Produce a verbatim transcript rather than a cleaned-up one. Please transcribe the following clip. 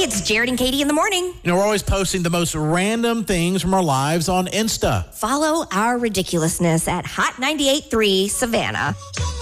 it's Jared and Katie in the morning. You know, we're always posting the most random things from our lives on Insta. Follow our ridiculousness at Hot ninety-eight point three Savannah.